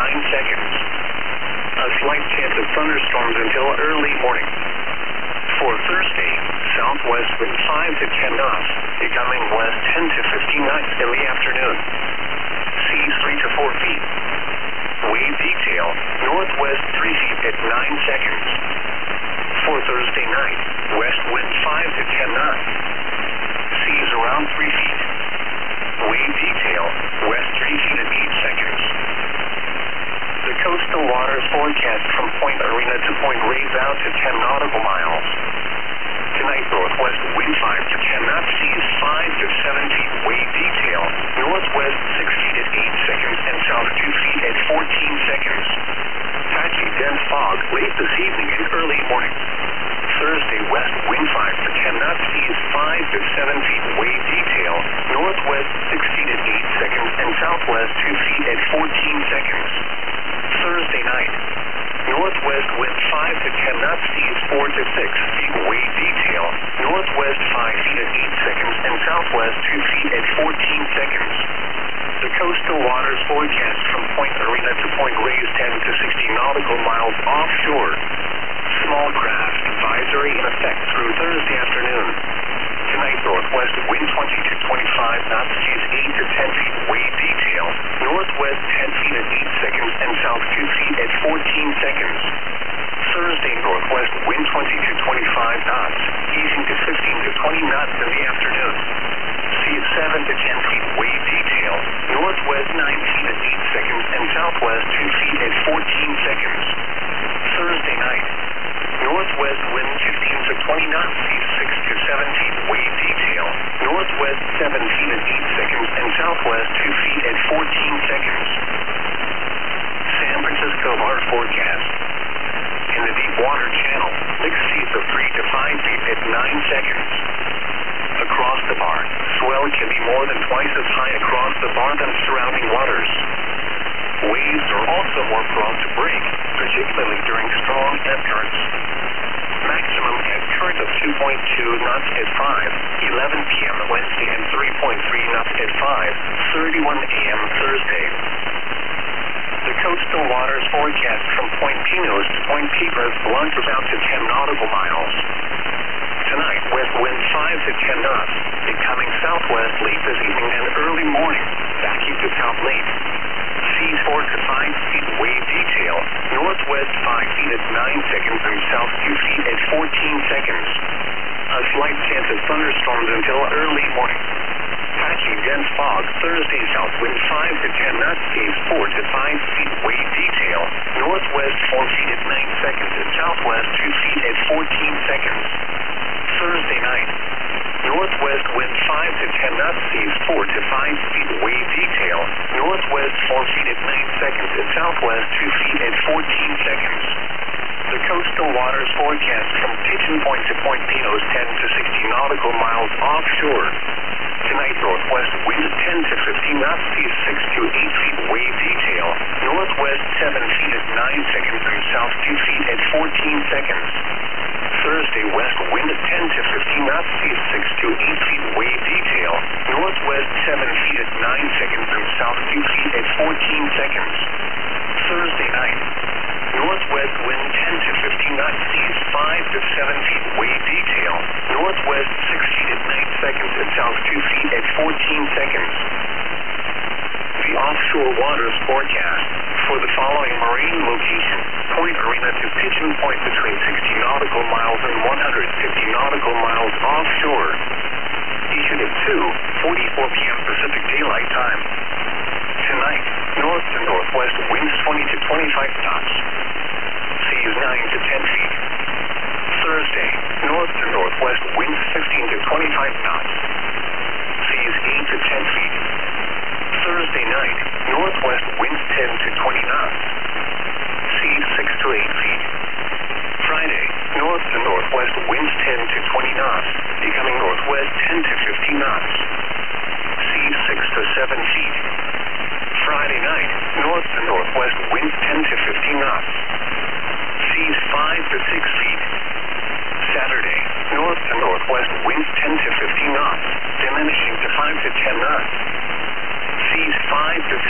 seconds. A slight chance of thunderstorms until early morning. For Thursday, southwest wind 5 to 10 knots, becoming west 10 to 15 knots in the afternoon. Seas 3 to 4 feet. Wave detail, northwest 3 feet at 9 seconds. For Thursday night, west wind 5 to 10 knots. Seas around 3 feet. Wave detail, west 3 feet at 8 seconds. The coastal waters forecast from Point Arena to Point Reyes out to 10 nautical miles. Tonight, northwest wind 5 to 10 knots, seas 5 to 7 feet. Wave detail, northwest 6 feet at 8 seconds and south 2 feet at 14 seconds. Patchy dense fog late this evening and early morning. Thursday, west wind 5 to 10 knots, seas 5 to 7 feet. Wave detail, northwest 6 feet at 8 seconds and southwest 2 feet at 14 seconds. Thursday night, northwest wind 5 to 10 knots, seas 4 to 6 feet. Wave detail, northwest 5 feet at 8 seconds and southwest 2 feet at 14 seconds. The coastal waters forecast from Point Arena to Point Reyes 10 to 60 nautical miles offshore. Small craft advisory in effect through Thursday afternoon. Tonight, northwest wind 20 to 25 knots, seas 8 to 10 feet. Wave detail, northwest 10 feet at 8 seconds and south 2 feet at 14 seconds. Thursday, northwest wind 20 to 25 knots, easing to 15 to 20 knots in the afternoon. Seas 7 to 10 feet. Wave detail, northwest 9 feet at 8 seconds and southwest 2 feet at 14 seconds. Thursday night, northwest wind 15 to 20 knots, seas 6 to 7 feet. Wave detail, northwest 7 feet at 8 seconds and southwest 2 feet at 14 seconds. San Francisco bar forecast. In the deep water channel, mixed seas of 3 to 5 feet at 9 seconds. Across the bar, swell can be more than twice as high across the bar than surrounding waters. Waves are also more prone to break, particularly during strong ebb currents. Maximum ebb current of 2.2 knots at 5:11 p.m. Wednesday and 3.3 knots at 5:31 a.m. Thursday. The coastal waters forecast from Point Pinos to Point Piedras launches out to 10 nautical miles. Tonight, west wind 5 to 10 knots, becoming southwest late this evening and early morning, backing to south late. Seas 4 to 5 feet. Wave detail, northwest 5 feet at 9 seconds and south 2 feet at 14 seconds. A slight chance of thunderstorms until early morning. Patchy dense fog. Thursday, south wind 5 to 10 knots, seas 4 to 5 feet. Wave detail, northwest 4 feet at 9 seconds and southwest 2 feet at 14 seconds. Thursday night, northwest wind 5 to 10 knots, seas 4 to 5 feet. Wave detail, northwest 4 feet at 9 seconds and southwest 2 feet at 14 seconds. The coastal waters forecast from Pigeon Point to Point Pinos 10 to 60 nautical miles offshore. Tonight, northwest wind 10 to 15 knots, seas 6 to 8 feet. Wave detail, northwest 7 feet at 9 seconds and south 2 feet at 14 seconds. Thursday, west wind 10 to 15 knots, seas 6 to 8 feet. Wave detail, northwest 7 feet at 9 seconds and south 2 feet at 14 seconds. Thursday night, northwest wind 10 to 15 knots, seas 5 to 7 feet. Wave detail, northwest 6 feet at 9 seconds and south 2 feet at 14 seconds. The offshore waters forecast for the following marine location: Point Arena to Pigeon Point between 60 nautical miles and 150 nautical miles offshore. Issued at 2:44 p.m. Pacific Daylight Time. Tonight, north to northwest winds 20 to 25 knots. Seas 9 to 10 feet. Thursday, north to northwest winds 15 to 25 knots. Seas 8 to 10 feet. Thursday night, northwest winds 10 to 20 knots. Seas 6 to 8 feet. Friday, north to northwest winds 10 to 20 knots, becoming northwest 10 to 15 knots. Seas 6 to 7 feet. Friday night, north to northwest winds 10 to 15 knots. Seas 5 to 6 feet. Saturday, north to northwest winds 10 to 15 knots, diminishing to 5 to 10 knots. Seas 5 to